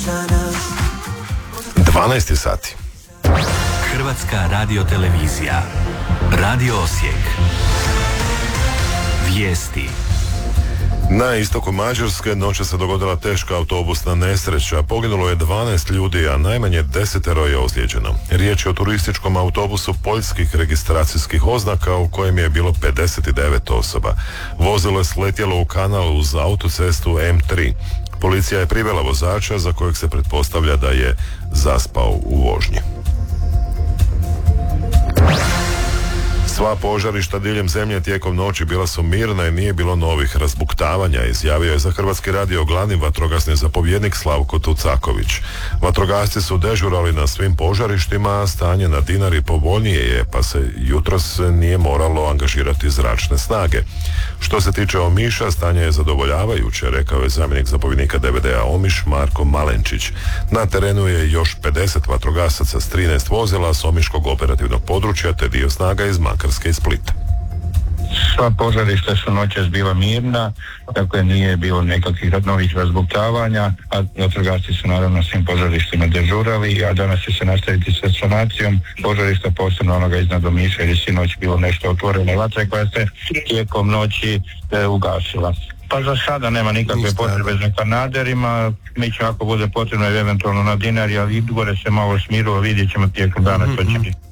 12 sati. Hrvatska radiotelevizija. Radio Osijek. Vijesti. Na istoku Mađarske noće se dogodila teška autobusna nesreća. Poginulo je 12 ljudi, a najmanje 10 je ozlijeđeno. Riječ je o turističkom autobusu poljskih registracijskih oznaka u kojem je bilo 59 osoba. Vozilo je sletjelo u kanal uz autocestu M3. Policija je privela vozača za kojeg se pretpostavlja da je zaspao u vožnji. Sva požarišta diljem zemlje tijekom noći bila su mirna i nije bilo novih razbuktavanja, izjavio je za Hrvatski radio glavni vatrogasni zapovjednik Slavko Tucaković. Vatrogasci su dežurali na svim požarištima, a stanje na Dinari povoljnije je, pa se jutros nije moralo angažirati zračne snage. Što se tiče Omiša, stanje je zadovoljavajuće, rekao je zamjenik zapovjednika DVD-a Omiš Marko Malenčić. Na terenu je još 50 vatrogasaca s 13 vozila s omiškog operativnog područja te dio snaga iz Makarske i Splita. Sva požarišta su noćas bila mirna, dakle nije bilo nekakvih novih razbuktavanja, a vatrogasci su naravno svim požarištima dežurali, a danas će se nastaviti sa sanacijom požarišta, posebno onoga iznad Omiša, jer je sinoć bilo nešto otvorene vatre koja se tijekom noći ugasila. Pa za sada nema nikakve potrebe za kanaderima, mi ćemo ako bude potrebno eventualno na Dinari, ali gore se malo smirilo, vidjet ćemo tijekom dana što će biti.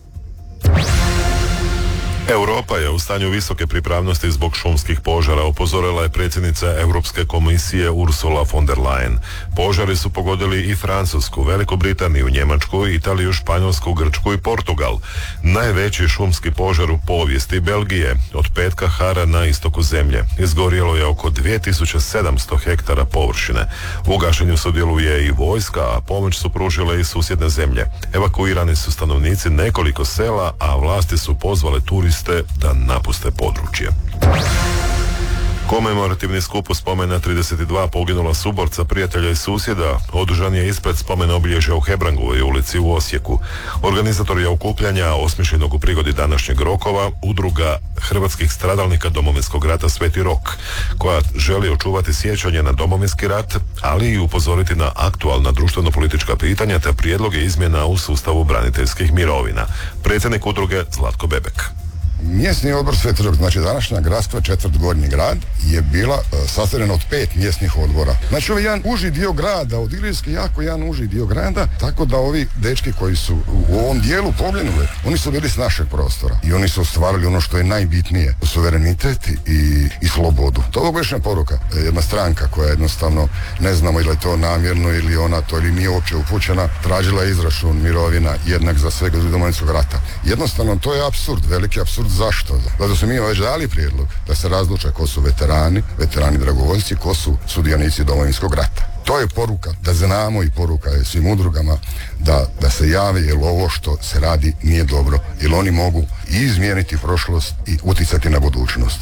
Europa je u stanju visoke pripravnosti zbog šumskih požara, upozorila je predsjednica Europske komisije Ursula von der Leyen. Požari su pogodili i Francusku, Veliku Britaniju, Njemačku, Italiju, Španjolsku, Grčku i Portugal. Najveći šumski požar u povijesti Belgije od petka hara na istoku zemlje. Izgorjelo je oko 2700 hektara površine. U gašenju sudjeluje i vojska, a pomoć su pružile i susjedne zemlje. Evakuirani su stanovnici nekoliko sela, a vlasti su pozvale turiste da napuste područje. Komemorativni skup u spomen na 32 poginula suborca, prijatelja i susjeda održan je ispred spomen obilježja u Hebrangovoj ulici u Osijeku. Organizator je okupljanja osmišljenog u prigodi današnjeg rokova udruga hrvatskih stradalnika Domovinskog rata Sveti Rok, koja želi očuvati sjećanje na Domovinski rat, ali i upozoriti na aktualna društveno-politička pitanja te prijedloge izmjena u sustavu braniteljskih mirovina. Predsjednik udruge Zlatko Bebek. Mjesni odbor Sveti Rok, znači današnja gradska četvrt Gornji grad, je bila sastavljena od 5 mjesnih odbora. Znači ovaj jedan uži dio grada, od Ilirske jako jedan uži dio grada, tako da ovi dečki koji su u ovom dijelu poginuli, oni su bili s našeg prostora i oni su ostvarili ono što je najbitnije, suverenitet i slobodu. To je obična poruka. Jedna stranka koja jednostavno, ne znamo ili je to namjerno ili ona to ili nije uopće upućena, tražila je izračun mirovina jednak za svega iz Domovinskog rata. Jednostavno to je apsurd, veliki apsurd. Zašto? Zato su mi već dali prijedlog da se razluče ko su veterani dragovoljci, ko su sudionici Domovinskog rata. To je poruka, da znamo, i poruka je svim udrugama da se jave, jer ovo što se radi nije dobro, jer oni mogu i izmijeniti prošlost i utjecati na budućnost.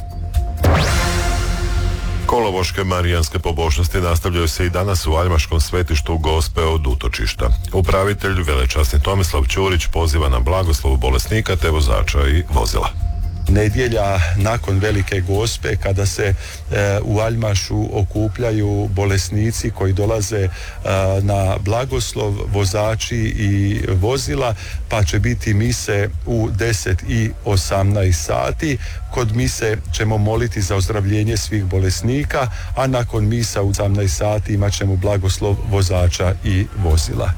Kolovoške marijanske pobožnosti nastavljaju se i danas u Aljmaškom svetištu Gospe od Utočišta. Upravitelj velečasni Tomislav Ćurić poziva na blagoslov bolesnika te vozača i vozila. Nedjelja nakon Velike Gospe, kada se u Aljmašu okupljaju bolesnici koji dolaze na blagoslov, vozači i vozila, pa će biti mise u 10 i 18 sati. Kod mise ćemo moliti za ozdravljenje svih bolesnika, a nakon misa u 18 sati imat ćemo blagoslov vozača i vozila.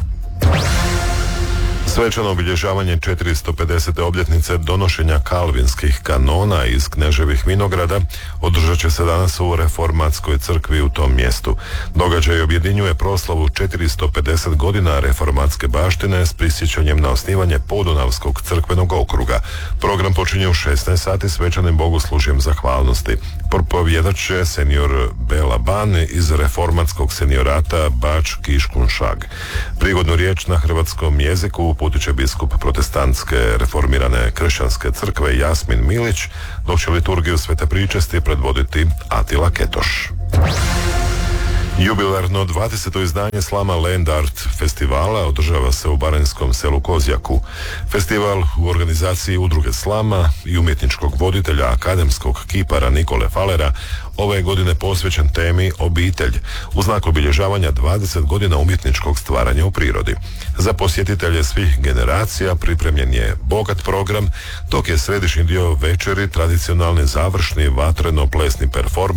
Svečano obilježavanje 450. obljetnice donošenja kalvinskih kanona iz Kneževih Vinograda održat će se danas u Reformatskoj crkvi u tom mjestu. Događaj objedinjuje proslavu 450 godina reformatske baštine s prisjećanjem na osnivanje Podunavskog crkvenog okruga. Program počinje u 16 sati svečanim bogoslužjem zahvalnosti. Propovjedat će senior Bela Ban iz reformatskog seniorata Bač Kiškun Šag. Prigodnu riječ na hrvatskom jeziku uputit će biskup protestantske reformirane kršćanske crkve Jasmin Milić, dok će liturgiju Svete pričesti predvoditi Atila Ketoš. Jubilarno 20. izdanje Slama Land Art festivala održava se u baranjskom selu Kozjaku. Festival u organizaciji udruge Slama i umjetničkog voditelja akademskog kipara Nikole Falera ove godine posvećen temi obitelj u znak obilježavanja 20 godina umjetničkog stvaranja u prirodi. Za posjetitelje svih generacija pripremljen je bogat program, dok je središnji dio večeri tradicionalni završni vatreno-plesni performans